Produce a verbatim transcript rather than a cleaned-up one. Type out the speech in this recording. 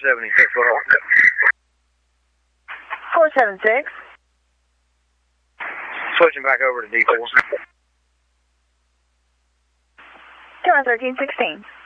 seventy-six. four seven six. Switching back over to D four. two one thirteen sixteen.